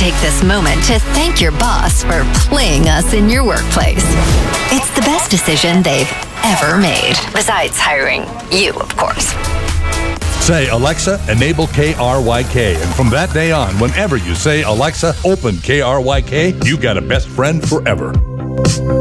take this moment to thank your boss for playing us in your workplace. It's the best decision they've ever made. Besides hiring you, of course. Say, Alexa, enable KRYK. And from that day on, whenever you say, Alexa, open KRYK, you got a best friend forever.